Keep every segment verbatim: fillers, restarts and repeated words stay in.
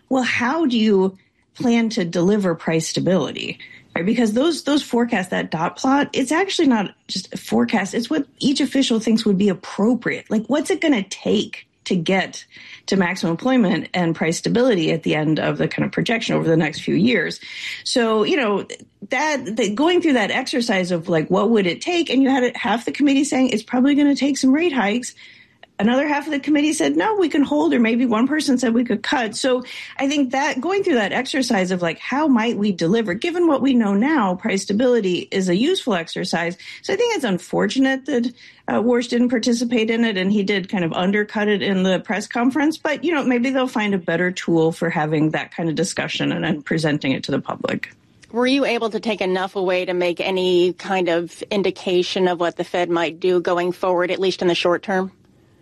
well, how do you plan to deliver price stability? Right? Because those those forecasts, that dot plot, it's actually not just a forecast. It's what each official thinks would be appropriate. Like, what's it going to take to get to maximum employment and price stability at the end of the kind of projection over the next few years? So, you know, that, that going through that exercise of like, what would it take? And you had half the committee saying it's probably going to take some rate hikes. Another half of the committee said, no, we can hold, or maybe one person said we could cut. So I think that going through that exercise of like, how might we deliver, given what we know now, price stability is a useful exercise. So I think it's unfortunate that uh, Warsh didn't participate in it, and he did kind of undercut it in the press conference. But, you know, maybe they'll find a better tool for having that kind of discussion and then presenting it to the public. Were you able to take enough away to make any kind of indication of what the Fed might do going forward, at least in the short term?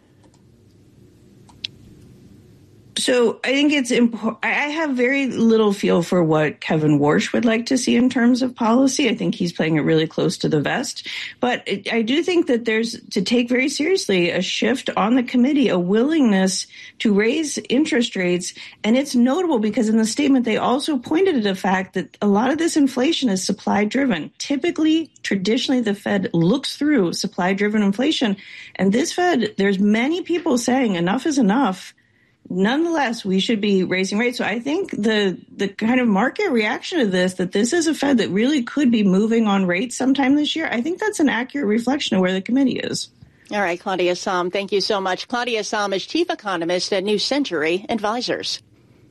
So I think it's important. I have very little feel for what Kevin Warsh would like to see in terms of policy. I think he's playing it really close to the vest. But it, I do think that there's to take very seriously a shift on the committee, a willingness to raise interest rates. And it's notable because in the statement, they also pointed to the fact that a lot of this inflation is supply driven. Typically, traditionally, the Fed looks through supply driven inflation. And this Fed, there's many people saying enough is enough. Nonetheless, we should be raising rates. So I think the the kind of market reaction to this, that this is a Fed that really could be moving on rates sometime this year, I think that's an accurate reflection of where the committee is. All right, Claudia Sahm, thank you so much. Claudia Sahm is chief economist at New Century Advisors.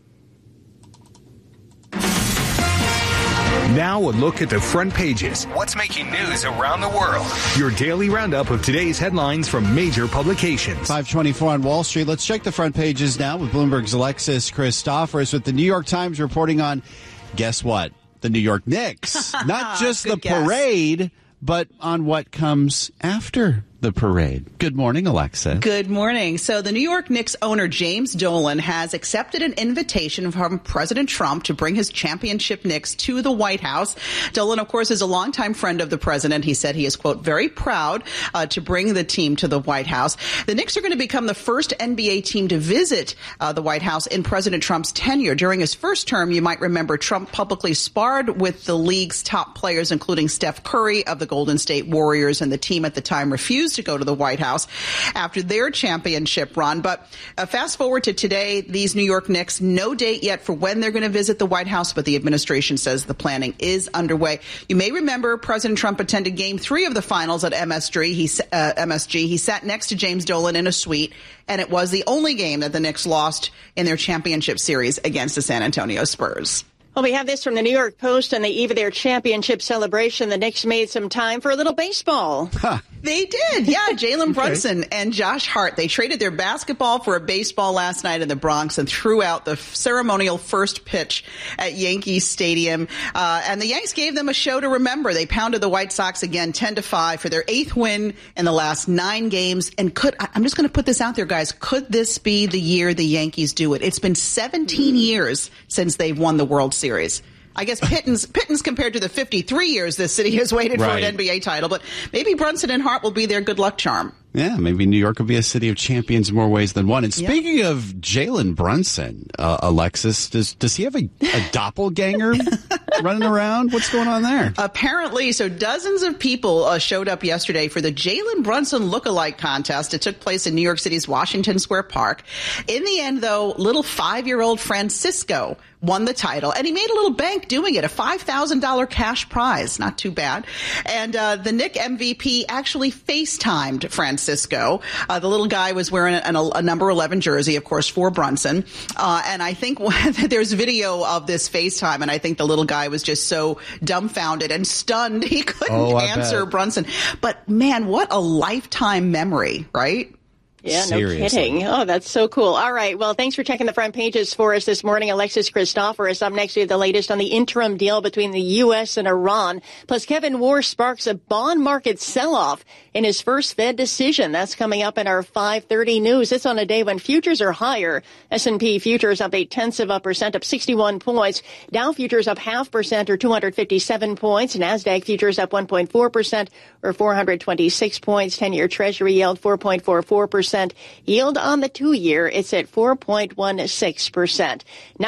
Now a look at the front pages. What's making news around the world? Your daily roundup of today's headlines from major publications. five twenty-four on Wall Street. Let's check the front pages now with Bloomberg's Alexis Christoforous with the New York Times reporting on, guess what? The New York Knicks. Not just the guess. parade, but on what comes after the parade. Good morning, Alexa. Good morning. So the New York Knicks owner, James Dolan, has accepted an invitation from President Trump to bring his championship Knicks to the White House. Dolan, of course, is a longtime friend of the president. He said he is, quote, very proud uh, to bring the team to the White House. The Knicks are going to become the first N B A team to visit uh, the White House in President Trump's tenure. During his first term, you might remember Trump publicly sparred with the league's top players, including Steph Curry of the Golden State Warriors, and the team at the time refused to go to the White House after their championship run. But uh, fast forward to today, these New York Knicks, no date yet for when they're going to visit the White House, but the administration says the planning is underway. You may remember President Trump attended game three of the finals at M S G. He, uh, M S G. He sat next to James Dolan in a suite, and it was the only game that the Knicks lost in their championship series against the San Antonio Spurs. Well, we have this from the New York Post. On the eve of their championship celebration, the Knicks made some time for a little baseball. Huh. They did. Yeah, Jalen Okay. Brunson and Josh Hart. They traded their basketball for a baseball last night in the Bronx and threw out the ceremonial first pitch at Yankee Stadium. Uh, and the Yanks gave them a show to remember. They pounded the White Sox again ten to five for their eighth win in the last nine games. And could, I'm just going to put this out there, guys. Could this be the year the Yankees do it? It's been seventeen years since they've won the World Series. I guess pittance, pittance compared to the fifty-three years this city has waited Right. for an N B A title. But maybe Brunson and Hart will be their good luck charm. Yeah, maybe New York will be a city of champions in more ways than one. And Yeah. speaking of Jalen Brunson, uh, Alexis, does does he have a, a doppelganger running around? What's going on there? Apparently, so dozens of people uh, showed up yesterday for the Jalen Brunson lookalike contest. It took place in New York City's Washington Square Park. In the end, though, little five-year-old Francisco won the title, and he made a little bank doing it, a five thousand dollars cash prize. Not too bad. And uh, the Knick M V P actually FaceTimed Francisco. Uh, the little guy was wearing a, a, a number eleven jersey, of course, for Brunson. Uh, and I think there's video of this FaceTime, and I think the little guy was just so dumbfounded and stunned he couldn't Oh, I answer bet. Brunson. But, man, what a lifetime memory, right? Yeah, Seriously. no kidding. Oh, that's so cool. All right. Well, thanks for checking the front pages for us this morning. Alexis Christoforous. Up next, we have the latest on the interim deal between the U S and Iran. Plus, Kevin Warsh sparks a bond market sell-off in his first Fed decision. That's coming up in our five thirty news. It's on a day when futures are higher. S and P futures up eight tenths of a percent, up sixty-one points. Dow futures up half percent, or two hundred fifty-seven points. NASDAQ futures up one point four percent, or four hundred twenty-six points. ten-year Treasury yield four point four four percent. Yield on the two-year, it's at four point one six percent.